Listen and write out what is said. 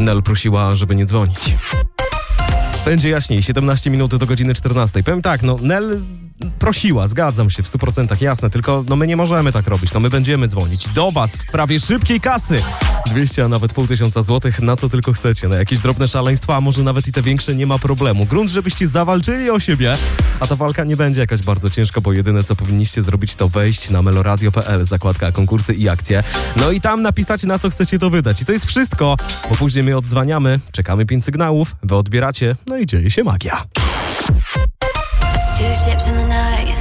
Nel prosiła, żeby nie dzwonić. Będzie jaśniej, 17 minut do godziny 14. Powiem tak, Nel prosiła, zgadzam się w 100%, jasne, tylko my nie możemy tak robić, my będziemy dzwonić do was w sprawie szybkiej kasy. 200, a nawet 500 złotych, na co tylko chcecie, na jakieś drobne szaleństwa, a może nawet i te większe, nie ma problemu. Grunt, żebyście zawalczyli o siebie, a ta walka nie będzie jakaś bardzo ciężka, bo jedyne co powinniście zrobić, to wejść na meloradio.pl, zakładka konkursy i akcje, i tam napisać, na co chcecie to wydać. I to jest wszystko, bo później my odzwaniamy, czekamy 5 sygnałów, wy odbieracie, i dzieje się magia. 2 ships in the night,